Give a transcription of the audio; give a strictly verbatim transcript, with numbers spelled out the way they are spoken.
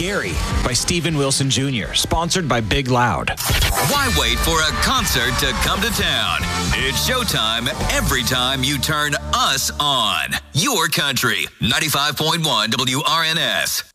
Gary by Steven Wilson Junior, sponsored by Big Loud. Why wait for a concert to come to town? It's showtime every time you turn us on. Your country, ninety-five point one W R N S.